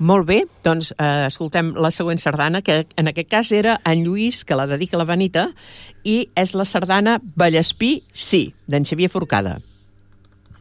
Molt bé, doncs escoltem la següent sardana, que en aquest cas era en Lluís, que la dedica a la Benita, i és la sardana Vallespí, sí, d'en Xavier Forcada.